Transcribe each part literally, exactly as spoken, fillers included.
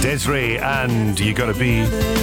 Des'ree and You Gotta Be.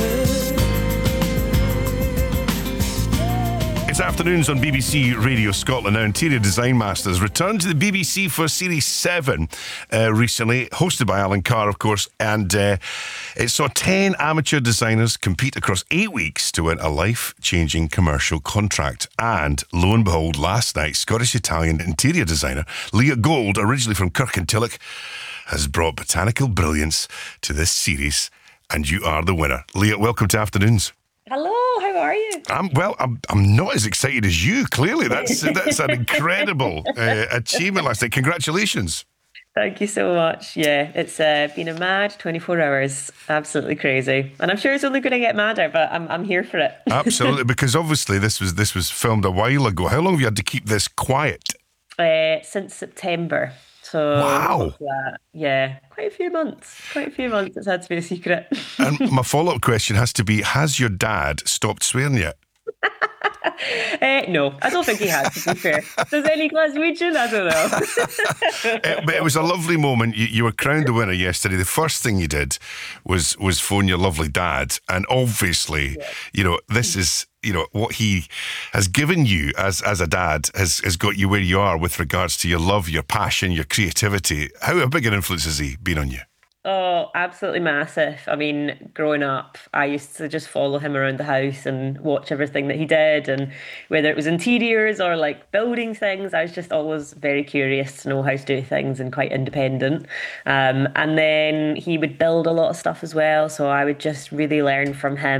It's afternoons on B B C Radio Scotland. Now, Interior Design Masters returned to the B B C for Series seven uh, recently, hosted by Alan Carr, of course, and uh, it saw ten amateur designers compete across eight weeks to win a life-changing commercial contract. And lo and behold, last night, Scottish-Italian interior designer Leah Gold, originally from Kirkintilloch, has brought botanical brilliance to this series, and you are the winner. Leah, welcome to Afternoons. Hello, how are you? I'm well. I'm I'm not as excited as you. Clearly, that's that's an incredible uh, achievement last night. Congratulations! Thank you so much. Yeah, it's uh, been a mad twenty-four hours. Absolutely crazy, and I'm sure it's only going to get madder. But I'm I'm here for it. Absolutely, because obviously this was this was filmed a while ago. How long have you had to keep this quiet? Uh, since September. So wow. Uh, yeah, quite a few months. Quite a few months. It's had to be a secret. And my follow-up question has to be: has your dad stopped swearing yet? Uh, no, I don't think he has, to be fair. Does any Glaswegian? I don't know. it, but it was a lovely moment. You, you were crowned the winner yesterday. The first thing you did was was phone your lovely dad. And obviously, yeah. you know, this is, you know, what he has given you as, as a dad has, has got you where you are with regards to your love, your passion, your creativity. How big an influence has he been on you? Oh, absolutely massive. I mean, growing up, I used to just follow him around the house and watch everything that he did. And whether it was interiors or like building things, I was just always very curious to know how to do things and quite independent. Um, and then he would build a lot of stuff as well. So I would just really learn from him.